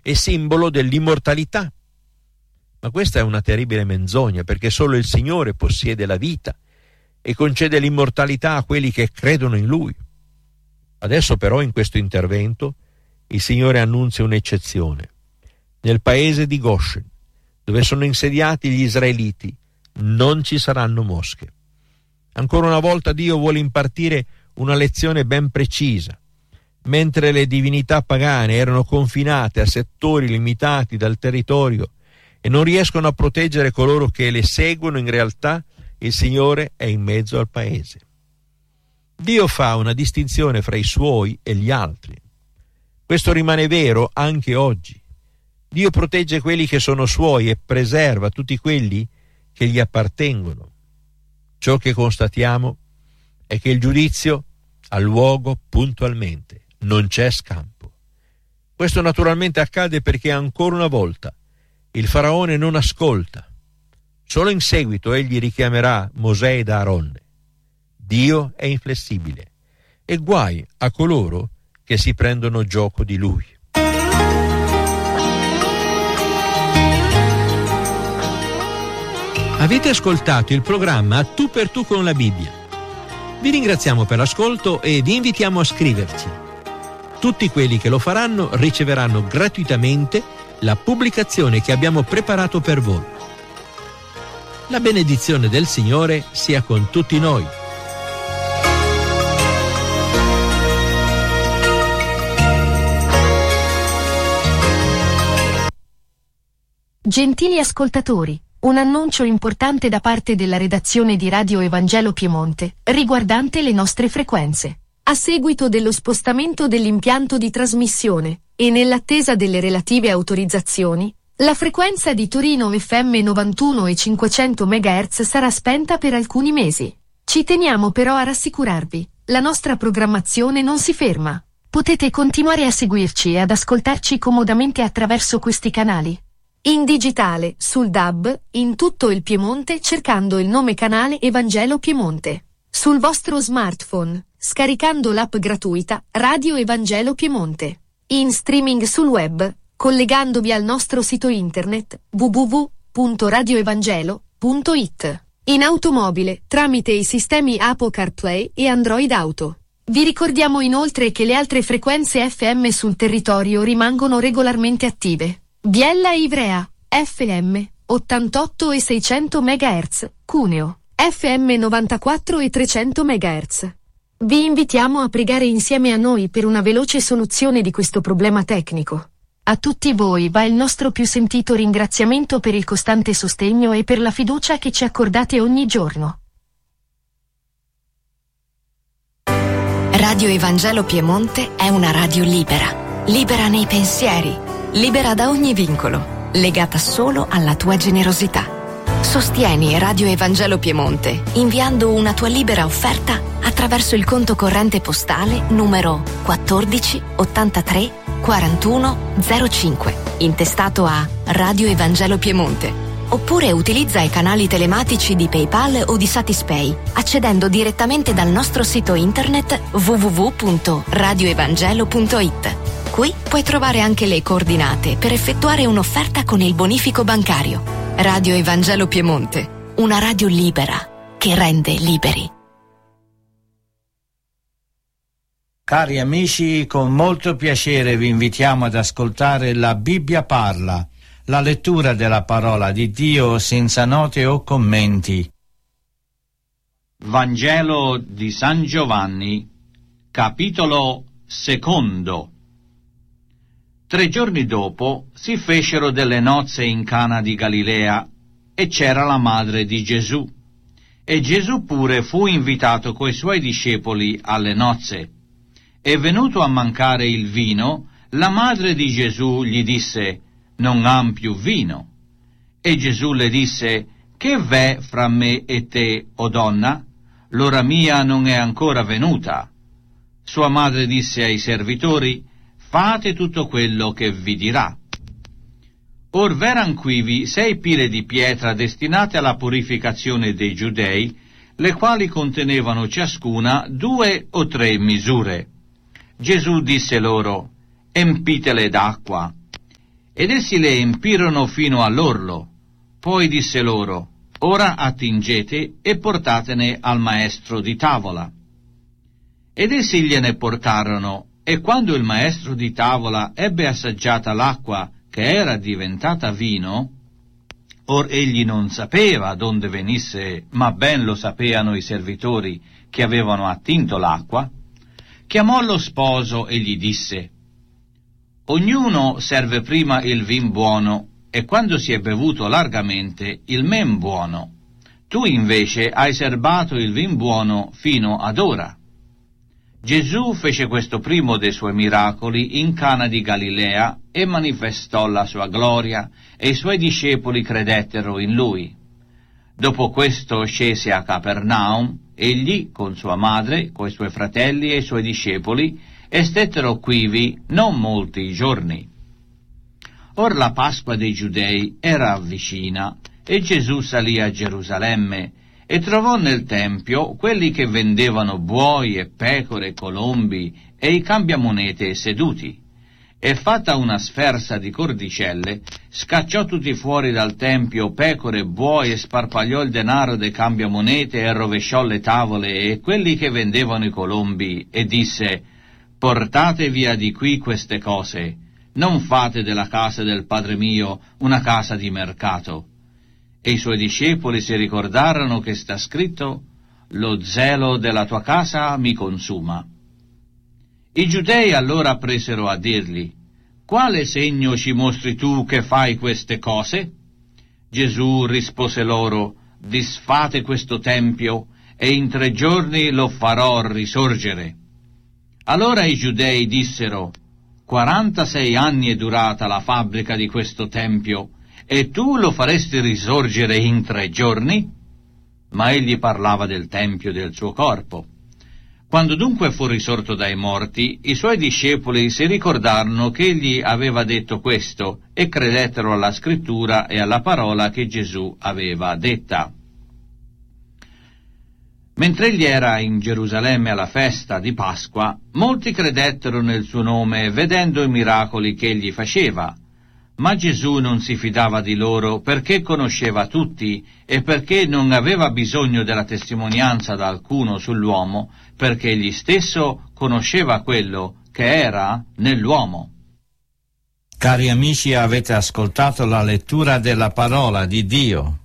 è simbolo dell'immortalità. Ma questa è una terribile menzogna, perché solo il Signore possiede la vita e concede l'immortalità a quelli che credono in Lui. Adesso però in questo intervento il Signore annunzia un'eccezione. Nel paese di Goshen, dove sono insediati gli israeliti, non ci saranno mosche. Ancora una volta Dio vuole impartire una lezione ben precisa. Mentre le divinità pagane erano confinate a settori limitati dal territorio e non riescono a proteggere coloro che le seguono, in realtà il Signore è in mezzo al paese. Dio fa una distinzione fra i suoi e gli altri. Questo rimane vero anche oggi. Dio protegge quelli che sono suoi e preserva tutti quelli che gli appartengono. Ciò che constatiamo è che il giudizio ha luogo puntualmente, non c'è scampo. Questo naturalmente accade perché ancora una volta il faraone non ascolta. Solo in seguito egli richiamerà Mosè ed Aaronne. Dio è inflessibile e guai a coloro che si prendono gioco di lui. Avete ascoltato il programma Tu per Tu con la Bibbia. Vi ringraziamo per l'ascolto e vi invitiamo a scriverci. Tutti quelli che lo faranno riceveranno gratuitamente la pubblicazione che abbiamo preparato per voi. La benedizione del Signore sia con tutti noi. Gentili ascoltatori, un annuncio importante da parte della redazione di Radio Evangelo Piemonte, riguardante le nostre frequenze. A seguito dello spostamento dell'impianto di trasmissione, e nell'attesa delle relative autorizzazioni, la frequenza di Torino FM 91 e 500 MHz sarà spenta per alcuni mesi. Ci teniamo però a rassicurarvi, la nostra programmazione non si ferma. Potete continuare a seguirci e ad ascoltarci comodamente attraverso questi canali. In digitale, sul DAB, in tutto il Piemonte cercando il nome canale Evangelo Piemonte. Sul vostro smartphone, scaricando l'app gratuita Radio Evangelo Piemonte. In streaming sul web, collegandovi al nostro sito internet www.radioevangelo.it. In automobile, tramite i sistemi Apple CarPlay e Android Auto. Vi ricordiamo inoltre che le altre frequenze FM sul territorio rimangono regolarmente attive. Biella e Ivrea, FM, 88 e 600 MHz, Cuneo, FM 94 e 300 MHz. Vi invitiamo a pregare insieme a noi per una veloce soluzione di questo problema tecnico. A tutti voi va il nostro più sentito ringraziamento per il costante sostegno e per la fiducia che ci accordate ogni giorno. Radio Evangelo Piemonte è una radio libera, libera nei pensieri, libera da ogni vincolo, legata solo alla tua generosità. Sostieni Radio Evangelo Piemonte inviando una tua libera offerta attraverso il conto corrente postale numero 14 83 41 05, intestato a Radio Evangelo Piemonte. Oppure utilizza i canali telematici di PayPal o di Satispay, accedendo direttamente dal nostro sito internet www.radioevangelo.it. Qui puoi trovare anche le coordinate per effettuare un'offerta con il bonifico bancario. Radio Evangelo Piemonte, una radio libera che rende liberi. Cari amici, con molto piacere vi invitiamo ad ascoltare La Bibbia parla, la lettura della parola di Dio senza note o commenti. Vangelo di San Giovanni, capitolo 2. 3 giorni dopo si fecero delle nozze in Cana di Galilea e c'era la madre di Gesù. E Gesù pure fu invitato coi suoi discepoli alle nozze. E venuto a mancare il vino, la madre di Gesù gli disse: «Non han più vino». E Gesù le disse: «Che v'è fra me e te, o donna? L'ora mia non è ancora venuta». Sua madre disse ai servitori: «Fate tutto quello che vi dirà». Or v'eran quivi 6 pile di pietra destinate alla purificazione dei giudei, le quali contenevano ciascuna 2 o 3 misure. Gesù disse loro: «Empitele d'acqua». Ed essi le empirono fino all'orlo. Poi disse loro: ora attingete e portatene al maestro di tavola. Ed essi gliene portarono, e quando il maestro di tavola ebbe assaggiata l'acqua che era diventata vino, or egli non sapeva donde venisse, ma ben lo sapeano i servitori che avevano attinto l'acqua, chiamò lo sposo e gli disse: ognuno serve prima il vin buono, e quando si è bevuto largamente il men buono. Tu invece hai serbato il vin buono fino ad ora. Gesù fece questo primo dei suoi miracoli in Cana di Galilea e manifestò la sua gloria, e i suoi discepoli credettero in lui. Dopo questo scese a Capernaum, egli con sua madre, coi suoi fratelli e i suoi discepoli, e stettero quivi non molti giorni. Or la Pasqua dei Giudei era vicina, e Gesù salì a Gerusalemme, e trovò nel Tempio quelli che vendevano buoi e pecore e colombi e i cambiamonete seduti. E fatta una sferza di cordicelle, scacciò tutti fuori dal Tempio pecore e buoi, e sparpagliò il denaro dei cambiamonete, e rovesciò le tavole e quelli che vendevano i colombi, e disse: portate via di qui queste cose, non fate della casa del Padre mio una casa di mercato. E i suoi discepoli si ricordarono che sta scritto: lo zelo della tua casa mi consuma. I giudei allora presero a dirgli: quale segno ci mostri tu che fai queste cose? Gesù rispose loro: disfate questo tempio, e in 3 giorni lo farò risorgere. Allora i giudei dissero: 46 anni è durata la fabbrica di questo tempio, e tu lo faresti risorgere in 3 giorni? Ma egli parlava del tempio del suo corpo. Quando dunque fu risorto dai morti, i suoi discepoli si ricordarono che egli aveva detto questo, e credettero alla scrittura e alla parola che Gesù aveva detta. Mentre egli era in Gerusalemme alla festa di Pasqua, molti credettero nel suo nome, vedendo i miracoli che egli faceva. Ma Gesù non si fidava di loro, perché conosceva tutti e perché non aveva bisogno della testimonianza da alcuno sull'uomo, perché egli stesso conosceva quello che era nell'uomo. Cari amici, avete ascoltato la lettura della parola di Dio.